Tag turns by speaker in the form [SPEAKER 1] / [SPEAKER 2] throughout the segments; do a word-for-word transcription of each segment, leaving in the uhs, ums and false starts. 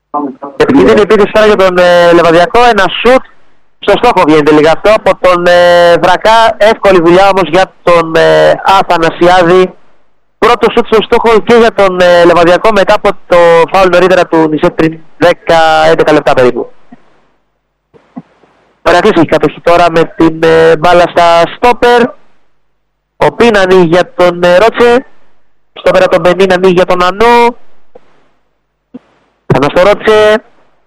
[SPEAKER 1] Επικίνδυνη επίθεση τώρα για τον ε, Λεβαδιακό, ένα σουτ στο στόχο βγαίνει λίγα αυτό από τον ε, Βρακά, εύκολη δουλειά όμως για τον ε, Αθανασιάδη. Πρώτο σουτ στο στόχο και για τον ε, Λεβαδιακό μετά από το φάουλ νωρίτερα του Νησέτ πριν δέκα έντεκα λεπτά περίπου. Παρακολουθεί έχει κατοχή τώρα με την ε, μπάλα στα στόπερ. Ο Πίν ανοίγει για τον ε, Ρότσε. Στόπερα τον Μπενίν ανοίγει για τον Ανού. Ξανά στο Ρότσε.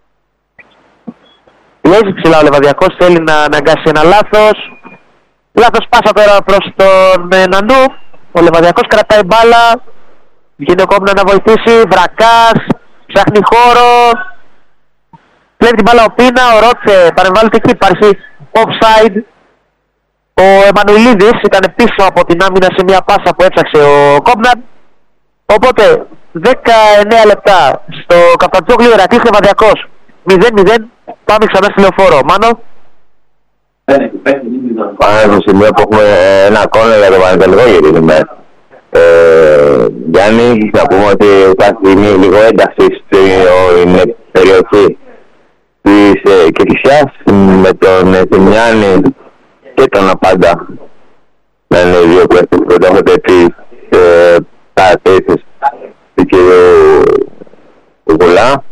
[SPEAKER 1] Πιέζει ψηλά ο Λεβαδιακός, θέλει να αναγκάσει ένα λάθος. Λάθος πάσα τώρα προς τον ε, Νανού. Ο Λεβαδιακός κρατάει μπάλα. Βγαίνει ο Κόμπνα να βοηθήσει. Βρακάς. Ψάχνει χώρο. Κλέβει την μπάλα ο Πίνα. Ο Ρότσε παρεμβάλλεται εκεί. Υπάρχει offside. Ο Εμμανουηλίδης ήταν πίσω από την άμυνα σε μια πάσα που έψαξε ο Κόμπναν. Οπότε δεκαεννέα λεπτά στο Καπτατζόγλιο, Ηρακλής Λεβαδιακός μηδέν μηδέν. Πάμε ξανά στη Λεωφόρο. Μάνο.
[SPEAKER 2] Πάμε στο σημείο που έχουμε ένα κόρνερ για το Πανετολικό γυρίζουμε. Ε, Γιάννη, να πούμε ότι υπάρχει στιγμή λίγο ένταση στην περιοχή της ε, Κηφισιάς με τον Θημιάννη και τον Απάντα. Να είναι οι δύο που έχετε πει ε, παρατηρήσεις του κ. Κουκουλά.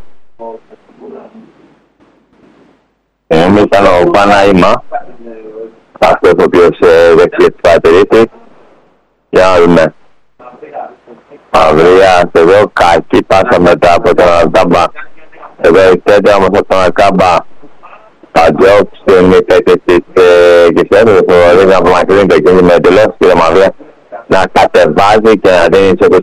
[SPEAKER 2] Εμείς ήταν ο Παναήμα, αυτός ο οποίος ε, δέχτηκε τις παρατηρήσεις. Για να δούμε. Αυρία εδώ, κακή πάσα μετά από τον Αλκάμπα. Εδώ η τέτοια όμως από τον Αλκάμπα. Παντζόξ, την επέτηση της Κηφισιάς, το μπορεί να απομακρύνει το κίνημα εντελώς, κύριε Μαυρία, να κατεβάζει και να δίνει σε